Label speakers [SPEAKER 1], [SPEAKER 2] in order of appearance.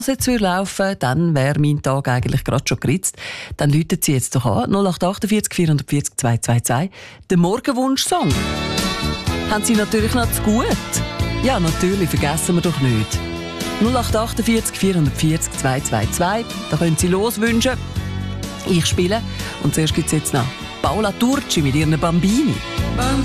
[SPEAKER 1] jetzt laufen, dann wäre mein Tag eigentlich gerade schon geritzt. Dann läutet sie jetzt doch an. 0848 440 222. Der Morgenwunsch-Song. Haben Sie natürlich noch zu gut? Ja, natürlich, vergessen wir doch nicht. 0848 440 222. Da können Sie loswünschen. Ich spiele. Und zuerst gibt es jetzt noch Paola Turci mit ihren Bambini.